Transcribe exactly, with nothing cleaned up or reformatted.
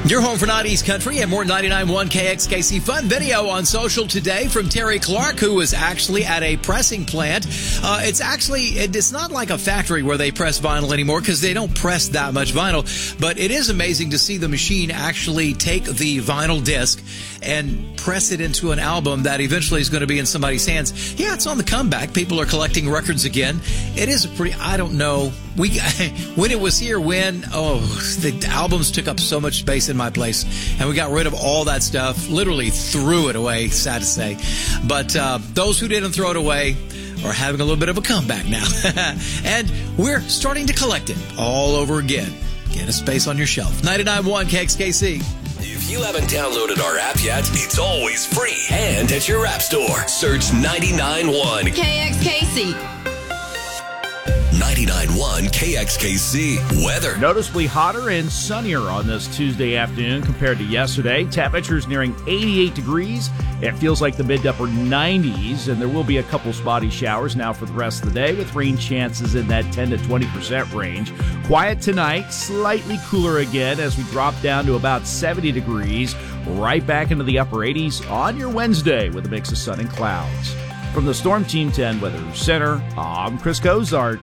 Your home for nineties country and more ninety-nine point one K X K C. Fun video on social today from Terry Clark, who was actually at a pressing plant. Uh, it's actually, it's not like a factory where they press vinyl anymore because they don't press that much vinyl. But it is amazing to see the machine actually take the vinyl disc and press it into an album that eventually is going to be in somebody's hands. Yeah, it's on the comeback. People are collecting records again. It is a pretty, I don't know. We when it was here, when, oh, the albums took up so much space in my place, and we got rid of all that stuff, literally threw it away, sad to say. But uh, those who didn't throw it away are having a little bit of a comeback now. And we're starting to collect it all over again. Get a space on your shelf. ninety-nine point one K X K C. If you haven't downloaded our app yet, it's always free and at your app store. Search ninety-nine point one K X K C. ninety-nine point one K X K C weather. Noticeably hotter and sunnier on this Tuesday afternoon compared to yesterday. Temperatures nearing eighty-eight degrees. It feels like the mid to upper nineties, and there will be a couple spotty showers now for the rest of the day with rain chances in that ten to twenty percent range. Quiet tonight, slightly cooler again as we drop down to about seventy degrees. Right back into the upper eighties on your Wednesday with a mix of sun and clouds. From the Storm Team ten Weather Center, I'm Chris Cozart.